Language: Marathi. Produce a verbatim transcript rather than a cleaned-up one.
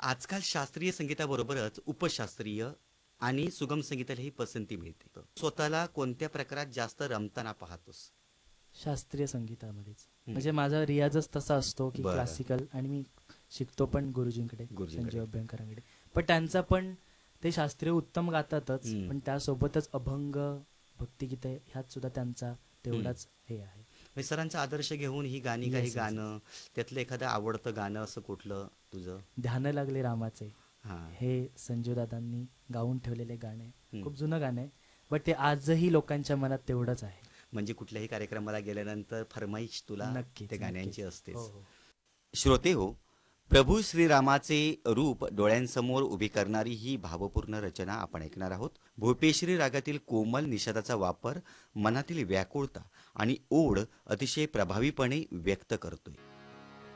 आजकाल शास्त्रीय संगीताबरोबरच उपशास्त्रीय आणि सुगम संगीतालाही पसंती मिळते. स्वतःला कोणत्या प्रकारात जास्त रमताना पाहतोस? शास्त्रीय संगीतामध्येच. हं. म्हणजे माझा रियाजच तसा असतो की बरं. क्लासिकल, आणि मी शिकतो पण गुरुजींकडे, गुरुजींकडे. संजीव अभ्यंकरांकडे. पण त्यांचा पण ते शास्त्रीय उत्तम गातातच, हं. पण त्यासोबतच अभंग, भक्तिगीते ह्यात सुद्धा त्यांचा तेवढाच हे आहे. म्हणजे सरांचा आदर्श घेऊन ही गाणी, काही Yes, yes, गाणं त्यातलं एखादं आवडतं गाणं असं कुठलं तुझं? ध्यान लागले रामाचे, हां. हे संजू दादांनी गाऊन ठेवलेले गाणे. हं. खूप जुनं गाणं आहे, बट ते आजही लोकांच्या मनात तेवढंच आहे. म्हणजे कुठल्याही कार्यक्रमाला गेल्यानंतर फरमाईश तुला नक्कीच, त्या गाण्यांची नक्कीच. असतेच. हो, हो. श्रोते हो, प्रभू श्रीरामाचे रूप डोळ्यांसमोर उभी करणारी ही भावपूर्ण रचना आपण ऐकणार आहोत. भूपेश्वरी रागातील कोमल निषादाचा वापर मनातील व्याकुळता आणि ओढ अतिशय प्रभावीपणे व्यक्त करतोय.